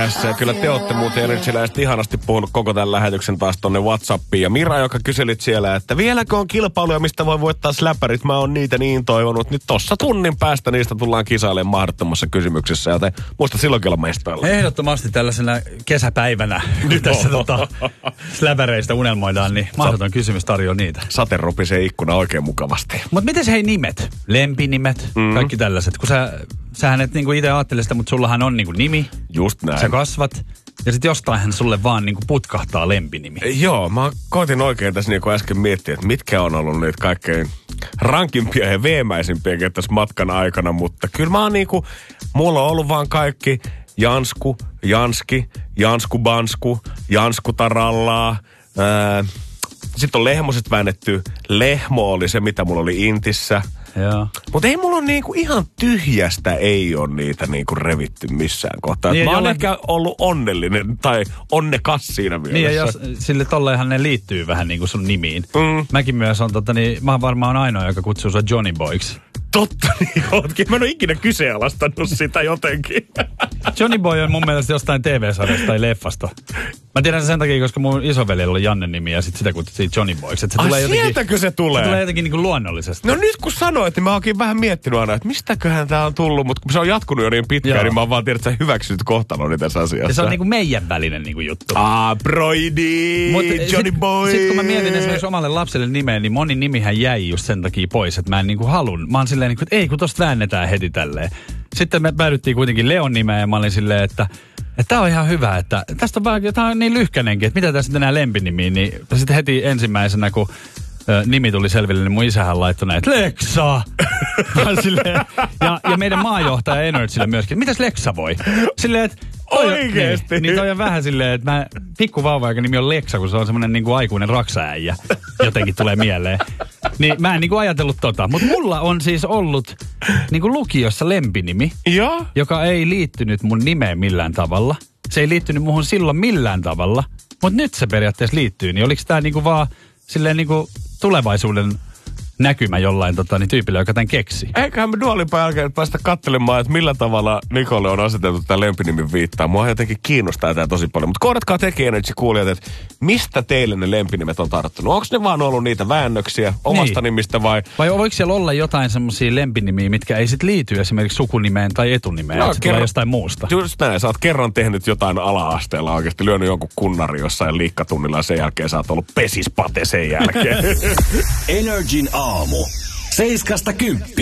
Kyllä te olette muuten Energyläiset ihanasti puhunut koko tämän lähetyksen taas tonne WhatsAppiin. Ja Mira, joka kyselit siellä, että vieläkö on kilpailuja, mistä voi voittaa släppärit. Mä oon niitä niin toivonut. Nyt tossa tunnin päästä niistä tullaan kisailemaan mahdottomassa kysymyksessä. Joten muista silloinkin olla mestoilla. Ehdottomasti tällaisena kesäpäivänä, nyt tässä släpäreistä unelmoidaan, niin mahdoton kysymys tarjoaa niitä. Sate rupisee ikkuna oikein mukavasti. Mutta miten hei nimet? Lempinimet, kaikki tällaiset. Kun sähän et niinku itse ajattele sitä, mutta sullahan on niinku nimi. Just näin. Sä kasvat. Ja sit jostainhan sulle vaan niinku putkahtaa lempinimi. Joo, mä koitin oikein tässä niinku äsken miettiä, että mitkä on ollut niitä kaikkein rankimpia ja veemäisimpiä tässä matkan aikana. Mutta kyllä mä oon niinku, mulla on ollut vaan kaikki Jansku, Janski, Jansku Bansku, Jansku Tarallaa. Sitten on Lehmoset väännetty. Lehmo oli se, mitä mulla oli Intissä. Mutta ei mulla niinku ihan tyhjästä ei ole niitä niinku revitty missään kohtaa. Niin, mä oon ehkä ollut onnellinen tai onnekas siinä mielessä. Niin ja jos sille tolleenhan ne liittyy vähän niinku sun nimiin. Mäkin myös on mä oon varmaan ainoa, joka kutsuu sua Johnny Boyksi. Totta niin ootkin. Mä en ole ikinä kyseenalaistanut sitä jotenkin. Johnny Boy on mun mielestä jostain TV-sarjasta tai leffasta. Mä tiedän sen takia, koska mun isoveljellä oli Janne nimi ja sit sitä kutsuttiin Johnny Boyksi. Sieltäkö se tulee? Se tulee jotenkin niinku luonnollisesti. No nyt kun sanoit, niin mä oonkin vähän miettinyt aina, että mistäköhän tää on tullut, mutta kun se on jatkunut jo niin pitkään, niin mä oon vaan tiedä, että sä hyväksyt kohtaloni tässä asiassa. Ja se on niinku meidän välinen niinku juttu. Broidi, Johnny Boy. Sit kun mä mietin esimerkiksi omalle lapselle nimeen, niin moni nimihän jäi just sen takia pois, että mä en niinku halun. Mä oon silleen niinku, että ei kun tosta väännetään heti tälleen. Sitten me päädyttiin kuitenkin Leon nimeen ja mä olin silleen, että tää on ihan hyvä, että tästä on vähän, tää on niin lyhkänenkin, että mitä tässä sitten enää lempinimiin, niin sitten heti ensimmäisenä, kun nimi tuli selville, niin mun isähän laittoi näin, että Leksa! ja meidän maajohtaja Energylle myöskin, mitäs Leksa voi? Silleen, että oikeesti? Niin toi on vähän silleen, että pikkuvauva, joka nimi on Leksa, kun se on semmonen niinku aikuinen raksaäijä, jotenkin tulee mieleen. Niin mä en niinku ajatellut mutta mulla on siis ollut niinku lukiossa lempinimi, joka ei liittynyt mun nimeen millään tavalla. Se ei liittynyt muhun silloin millään tavalla, mutta nyt se periaatteessa liittyy. Niin oliks tää niinku vaan silleen niinku tulevaisuuden näkymä jollain tyypillä, joka tämän keksi? Eiköhän me duaalipään jälkeen päästä katselemaan, että millä tavalla Nikolle on aseteltu tämä lempinimin viittaa. Mua jotenkin kiinnostaa tämä tosi paljon. Mutta kohdatkaa tekin Energy-kuulijat, että mistä teille ne lempinimet on tarttunut? Onko ne vaan ollut niitä väännöksiä omasta nimistä vai? Vai voiko siellä olla jotain semmosia lempinimiä, mitkä ei sit liity esimerkiksi sukunimeen tai etunimeen, että se tulee jostain muusta? Just näin, sä oot kerran tehnyt jotain ala-asteella oikeasti, lyönyt jonkun kunnari jossain liikkatunnilla ja sen jälkeen sä oot ollut pesispate sen jälkeen. Energin aamu. 7–10.